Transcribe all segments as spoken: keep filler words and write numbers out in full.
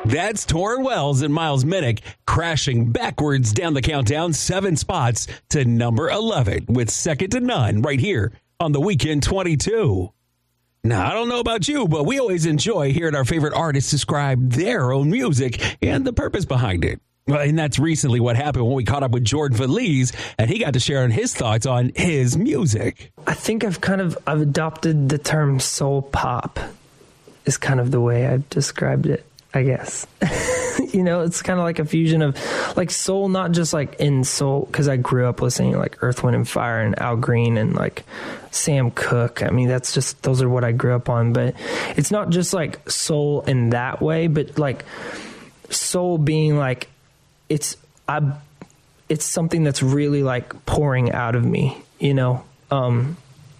That's Torrin Wells and Miles Minnick crashing backwards down the countdown seven spots to number eleven with Second to None right here on the Weekend twenty-two. Now, I don't know about you, but we always enjoy hearing our favorite artists describe their own music and the purpose behind it. Well, and that's recently what happened when we caught up with Jordan Feliz, and he got to share his thoughts on his music. I think I've kind of I've adopted the term soul pop is kind of the way I've described it, I guess. You know, it's kind of like a fusion of like soul, not just like in soul, because I grew up listening like Earth, Wind and Fire and Al Green and like Sam Cooke. I mean, that's just, those are what I grew up on. But it's not just like soul in that way, but like soul being like, it's, I, it's something that's really like pouring out of me, you know? Um,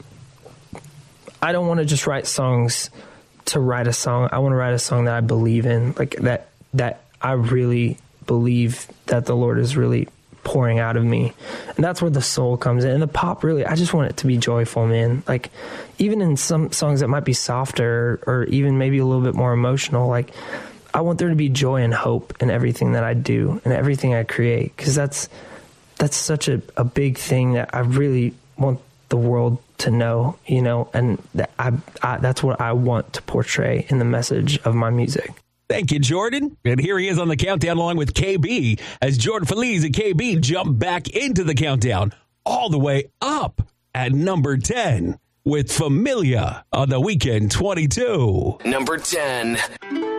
I don't want to just write songs to write a song. I want to write a song that I believe in, like that, that I really believe that the Lord is really pouring out of me. And that's where the soul comes in. And the pop, really, I just want it to be joyful, man. Like even in some songs that might be softer or even maybe a little bit more emotional, like I want there to be joy and hope in everything that I do and everything I create. Cause that's, that's such a, a big thing that I really want the world to know, you know, and that I, I, that's what I want to portray in the message of my music. Thank you, Jordan. And here he is on the countdown along with K B as Jordan Feliz and K B jump back into the countdown all the way up at number ten with Familia on the Weekend twenty-two. Number ten.